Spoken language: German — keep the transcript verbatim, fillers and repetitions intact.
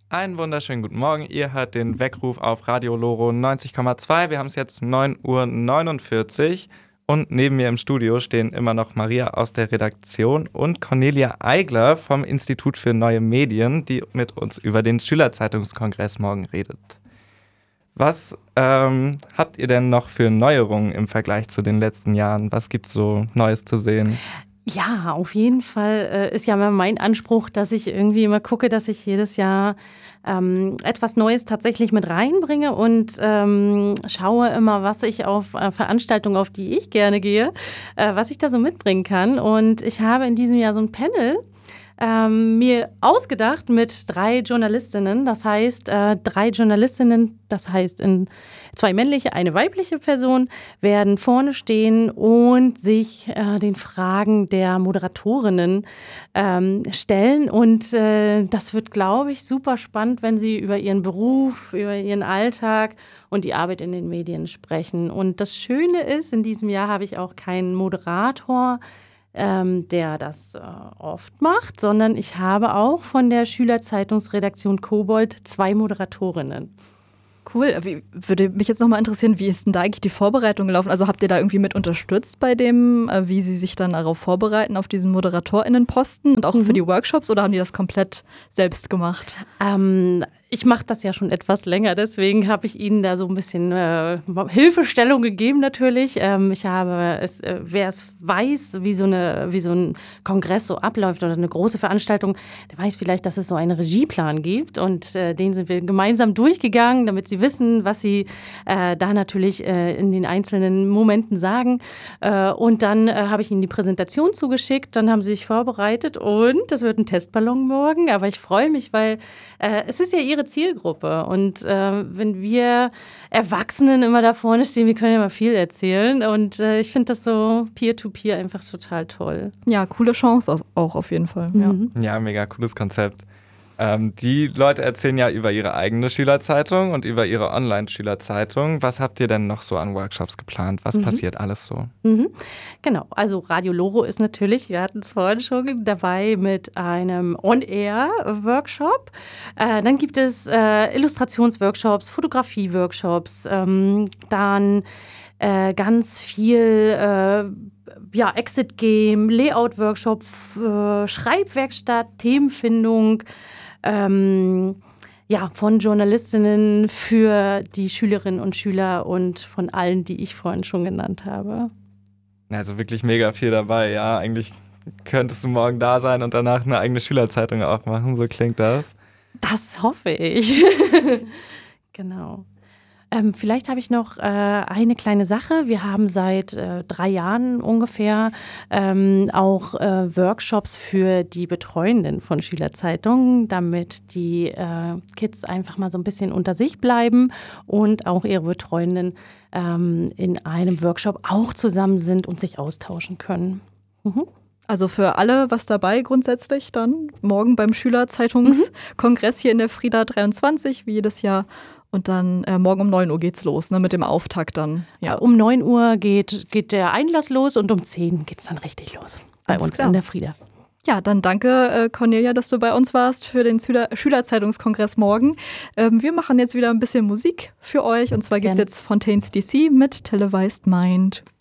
Einen wunderschönen guten Morgen. Ihr hört den Weckruf auf Radio Loro neunzig Komma zwei. Wir haben es jetzt neun Uhr neunundvierzig und neben mir im Studio stehen immer noch Maria aus der Redaktion und Cornelia Eigler vom Institut für Neue Medien, die mit uns über den Schülerzeitungskongress morgen redet. Was ähm, habt ihr denn noch für Neuerungen im Vergleich zu den letzten Jahren? Was gibt's so Neues zu sehen? Ja, auf jeden Fall äh, ist ja immer mein Anspruch, dass ich irgendwie immer gucke, dass ich jedes Jahr ähm, etwas Neues tatsächlich mit reinbringe und ähm, schaue immer, was ich auf äh, Veranstaltungen, auf die ich gerne gehe, äh, was ich da so mitbringen kann. Und ich habe in diesem Jahr so ein Panel Ähm, mir ausgedacht mit drei Journalistinnen. Das heißt, äh, drei Journalistinnen, das heißt in zwei männliche, eine weibliche Person, werden vorne stehen und sich äh, den Fragen der Moderatorinnen ähm, stellen. Und äh, das wird, glaube ich, super spannend, wenn sie über ihren Beruf, über ihren Alltag und die Arbeit in den Medien sprechen. Und das Schöne ist, in diesem Jahr habe ich auch keinen Moderator, Ähm, der das äh, oft macht, sondern ich habe auch von der Schülerzeitungsredaktion Kobold zwei Moderatorinnen. Cool. Wie, würde mich jetzt nochmal interessieren, wie ist denn da eigentlich die Vorbereitung gelaufen? Also habt ihr da irgendwie mit unterstützt bei dem, äh, wie sie sich dann darauf vorbereiten, auf diesen ModeratorInnenposten und auch mhm. für die Workshops, oder haben die das komplett selbst gemacht? Ähm, Ich mache das ja schon etwas länger, deswegen habe ich Ihnen da so ein bisschen äh, Hilfestellung gegeben natürlich. Ähm, ich habe, es, äh, wer es weiß, wie so, eine, wie so ein Kongress so abläuft oder eine große Veranstaltung, der weiß vielleicht, dass es so einen Regieplan gibt und äh, den sind wir gemeinsam durchgegangen, damit Sie wissen, was Sie äh, da natürlich äh, in den einzelnen Momenten sagen. Äh, und dann äh, habe ich Ihnen die Präsentation zugeschickt, dann haben Sie sich vorbereitet und es wird ein Testballon morgen, aber ich freue mich, weil äh, es ist ja Ihre Zielgruppe. Und äh, wenn wir Erwachsenen immer da vorne stehen, wir können ja mal viel erzählen. Und äh, ich finde das so Peer-to-Peer einfach total toll. Ja, coole Chance auch auf jeden Fall. Mhm. Ja. ja, mega cooles Konzept. Ähm, die Leute erzählen ja über ihre eigene Schülerzeitung und über ihre Online-Schülerzeitung. Was habt ihr denn noch so an Workshops geplant? Was mhm. passiert alles so? Mhm. Genau, also Radio Loro ist natürlich, wir hatten es vorhin schon, dabei mit einem On-Air-Workshop. Äh, dann gibt es äh, Illustrationsworkshops, Fotografie-Workshops, ähm, dann äh, ganz viel äh, ja, Exit-Game, Layout-Workshop, äh, Schreibwerkstatt, Themenfindung, Ähm, ja, von Journalistinnen für die Schülerinnen und Schüler und von allen, die ich vorhin schon genannt habe. Also wirklich mega viel dabei, ja. Eigentlich könntest du morgen da sein und danach eine eigene Schülerzeitung aufmachen, so klingt das. Das hoffe ich. Genau. Ähm, vielleicht habe ich noch äh, eine kleine Sache. Wir haben seit äh, drei Jahren ungefähr ähm, auch äh, Workshops für die Betreuenden von Schülerzeitungen, damit die äh, Kids einfach mal so ein bisschen unter sich bleiben und auch ihre Betreuenden ähm, in einem Workshop auch zusammen sind und sich austauschen können. Mhm. Also für alle was dabei grundsätzlich dann morgen beim Schülerzeitungskongress mhm. hier in der Frieda dreiundzwanzig, wie jedes Jahr. Und dann äh, morgen um neun Uhr geht's los, ne, mit dem Auftakt dann. Ja. Um neun Uhr geht, geht der Einlass los und um zehn geht's dann richtig los bei Alles uns klar. In der Frieda. Ja, dann danke äh, Cornelia, dass du bei uns warst für den Schüler- Schülerzeitungskongress morgen. Ähm, wir machen jetzt wieder ein bisschen Musik für euch und zwar gibt's jetzt Fontaines D C mit Televised Mind.